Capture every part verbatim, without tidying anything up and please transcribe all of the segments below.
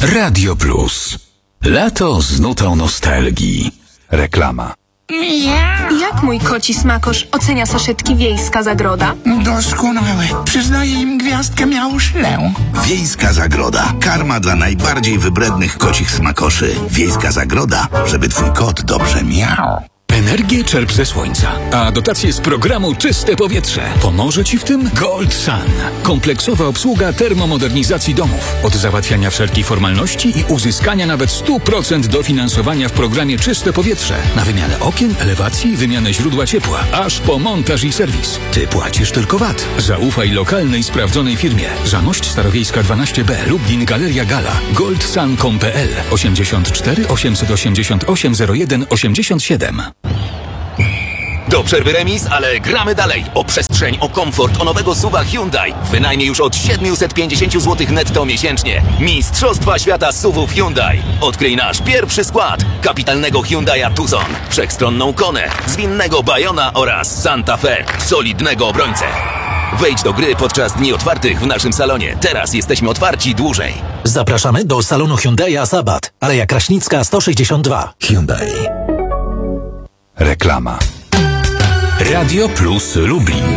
Radio Plus. Lato z nutą nostalgii. Reklama. Jak mój koci smakosz ocenia saszetki Wiejska Zagroda? Doskonałe. Przyznaję im gwiazdkę miałuszlę. Wiejska Zagroda. Karma dla najbardziej wybrednych kocich smakoszy. Wiejska Zagroda, żeby twój kot dobrze miał. Energię czerp ze słońca, a dotacje z programu Czyste Powietrze. Pomoże Ci w tym Gold Sun. Kompleksowa obsługa termomodernizacji domów. Od załatwiania wszelkich formalności i uzyskania nawet sto procent dofinansowania w programie Czyste Powietrze. Na wymianę okien, elewacji, wymianę źródła ciepła, aż po montaż i serwis. Ty płacisz tylko V A T. Zaufaj lokalnej, sprawdzonej firmie. Zamość Starowiejska dwanaście B, Lublin Galeria Gala. goldsun kropka com kropka p l osiemdziesiąt cztery osiemset osiemdziesiąt osiem zero jeden osiemdziesiąt siedem. Do przerwy remis, ale gramy dalej. O przestrzeń, o komfort, o nowego suwa Hyundai. Wynajmniej już od siedemset pięćdziesiąt złotych netto miesięcznie. Mistrzostwa świata suwów Hyundai. Odkryj nasz pierwszy skład. Kapitalnego Hyundai'a Tucson, wszechstronną Konę, zwinnego Bayona oraz Santa Fe, solidnego obrońcę. Wejdź do gry podczas dni otwartych w naszym salonie. Teraz jesteśmy otwarci dłużej. Zapraszamy do salonu Hyundai'a Sabat, Aleja Kraśnicka sto sześćdziesiąt dwa. Hyundai. Reklama. Radio Plus Lublin.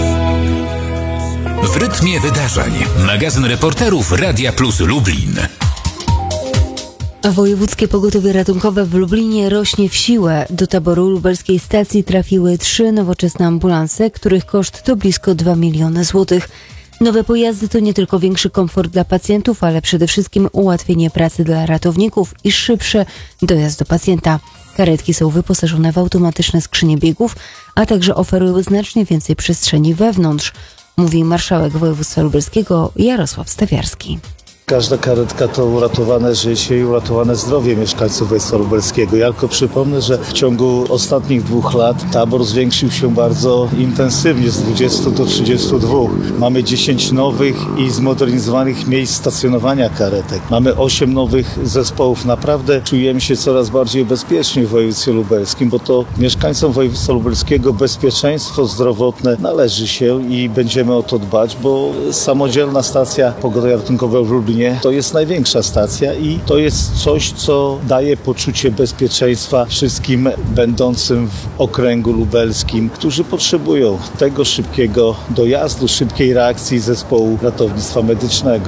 W rytmie wydarzeń. Magazyn reporterów Radia Plus Lublin. Wojewódzkie Pogotowie Ratunkowe w Lublinie rośnie w siłę. Do taboru lubelskiej stacji trafiły trzy nowoczesne ambulanse, których koszt to blisko dwa miliony złotych. Nowe pojazdy to nie tylko większy komfort dla pacjentów, ale przede wszystkim ułatwienie pracy dla ratowników i szybszy dojazd do pacjenta. Karetki są wyposażone w automatyczne skrzynie biegów, a także oferują znacznie więcej przestrzeni wewnątrz, mówi marszałek województwa lubelskiego Jarosław Stawiarski. Każda karetka to uratowane życie i uratowane zdrowie mieszkańców województwa lubelskiego. Ja tylko przypomnę, że w ciągu ostatnich dwóch lat tabor zwiększył się bardzo intensywnie z dwudziestu do trzydziestu dwóch. Mamy dziesięć nowych i zmodernizowanych miejsc stacjonowania karetek. Mamy osiem nowych zespołów. Naprawdę czujemy się coraz bardziej bezpiecznie w województwie lubelskim, bo to mieszkańcom województwa lubelskiego bezpieczeństwo zdrowotne należy się i będziemy o to dbać, bo samodzielna stacja pogotowia ratunkowego w Lublinie to jest największa stacja i to jest coś, co daje poczucie bezpieczeństwa wszystkim będącym w okręgu lubelskim, którzy potrzebują tego szybkiego dojazdu, szybkiej reakcji zespołu ratownictwa medycznego.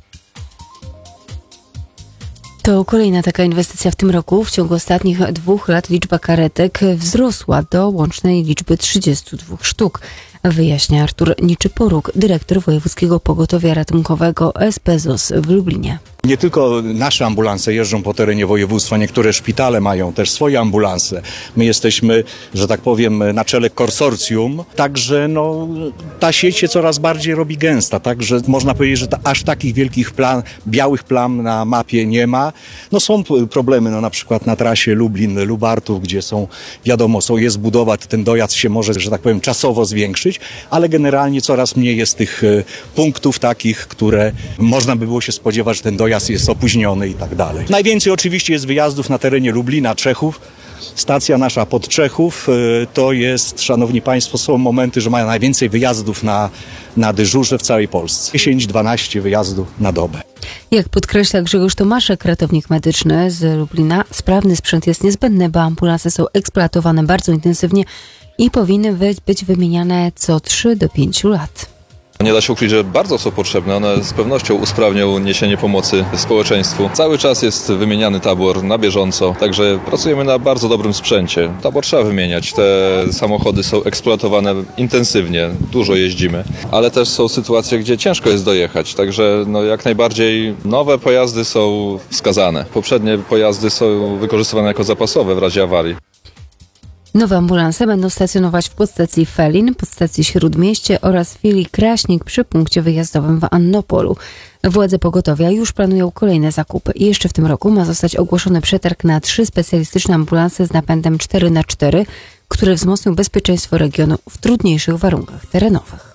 To kolejna taka inwestycja w tym roku. W ciągu ostatnich dwóch lat liczba karetek wzrosła do łącznej liczby trzydziestu dwóch sztuk, wyjaśnia Artur Niczyporuk, dyrektor Wojewódzkiego Pogotowia Ratunkowego S P Z O S w Lublinie. Nie tylko nasze ambulanse jeżdżą po terenie województwa, niektóre szpitale mają też swoje ambulanse. My jesteśmy, że tak powiem, na czele konsorcjum, także no, ta sieć się coraz bardziej robi gęsta, także można powiedzieć, że ta, aż takich wielkich plan, białych plam na mapie nie ma. No są problemy, no na przykład na trasie Lublin-Lubartów, gdzie są, wiadomo, są, jest budowa, ten dojazd się może, że tak powiem, czasowo zwiększyć, ale generalnie coraz mniej jest tych punktów takich, które można by było się spodziewać, że ten dojazd jest opóźniony i tak dalej. Najwięcej oczywiście jest wyjazdów na terenie Lublina, Czechów. Stacja nasza pod Czechów to jest, szanowni państwo, są momenty, że mają najwięcej wyjazdów na, na dyżurze w całej Polsce. dziesięć dwanaście wyjazdów na dobę. Jak podkreśla Grzegorz Tomaszek, ratownik medyczny z Lublina, sprawny sprzęt jest niezbędny, bo ambulanse są eksploatowane bardzo intensywnie i powinny być, być wymieniane co trzy do pięciu lat. Nie da się ukryć, że bardzo są potrzebne. One z pewnością usprawnią niesienie pomocy społeczeństwu. Cały czas jest wymieniany tabor na bieżąco, także pracujemy na bardzo dobrym sprzęcie. Tabor trzeba wymieniać. Te samochody są eksploatowane intensywnie, dużo jeździmy, ale też są sytuacje, gdzie ciężko jest dojechać, także no jak najbardziej nowe pojazdy są wskazane. Poprzednie pojazdy są wykorzystywane jako zapasowe w razie awarii. Nowe ambulanse będą stacjonować w podstacji Felin, podstacji Śródmieście oraz filii Kraśnik przy punkcie wyjazdowym w Annopolu. Władze pogotowia już planują kolejne zakupy i jeszcze w tym roku ma zostać ogłoszony przetarg na trzy specjalistyczne ambulanse z napędem cztery na cztery, które wzmocnią bezpieczeństwo regionu w trudniejszych warunkach terenowych.